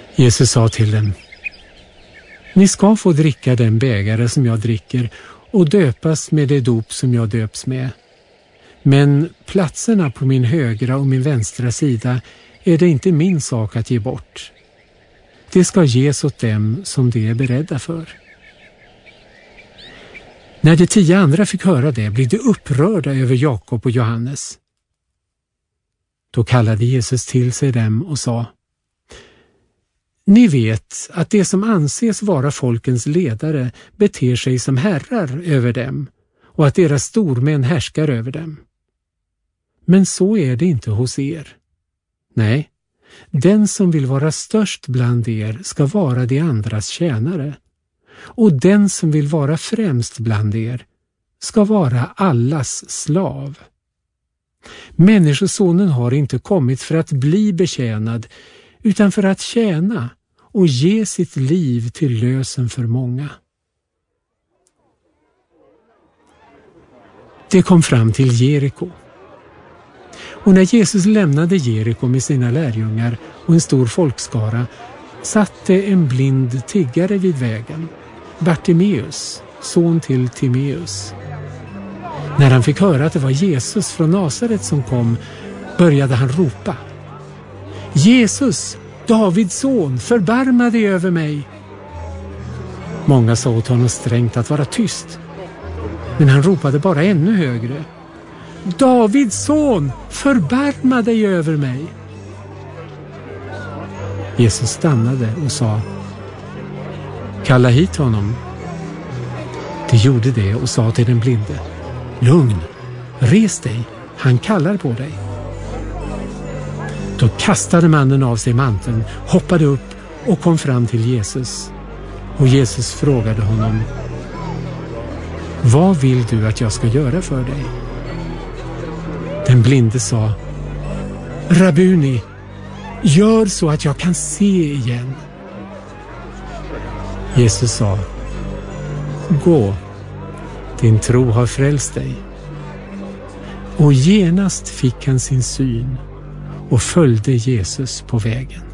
Jesus sa till dem: Ni ska få dricka den bägare som jag dricker och döpas med det dop som jag döps med. Men platserna på min högra och min vänstra sida är det inte min sak att ge bort. Det ska ges åt dem som de är beredda för. När de 10 andra fick höra det blev de upprörda över Jakob och Johannes. Då kallade Jesus till sig dem och sa: Ni vet att det som anses vara folkens ledare beter sig som herrar över dem och att deras stormän härskar över dem. Men så är det inte hos er. Nej, den som vill vara störst bland er ska vara de andras tjänare, och den som vill vara främst bland er ska vara allas slav. Människosonen har inte kommit för att bli betjänad, utan för att tjäna och ge sitt liv till lösen för många. Det kom fram till Jeriko. Och när Jesus lämnade Jeriko med sina lärjungar och en stor folkskara satte en blind tiggare vid vägen, Bartimeus, son till Timeus. När han fick höra att det var Jesus från Nasaret som kom började han ropa: Jesus, Davids son, förbarma dig över mig. Många sa åt honom strängt att vara tyst, men han ropade bara ännu högre: Davids son, förbarma dig över mig. Jesus stannade och sa: Kalla hit honom. De gjorde det och sa till den blinde: Lugn, res dig, han kallar på dig. Då kastade mannen av sig manteln, hoppade upp och kom fram till Jesus. Och Jesus frågade honom: Vad vill du att jag ska göra för dig? Den blinde sa: Rabuni, gör så att jag kan se igen. Jesus sa: Gå, din tro har frälst dig. Och genast fick han sin syn och följde Jesus på vägen.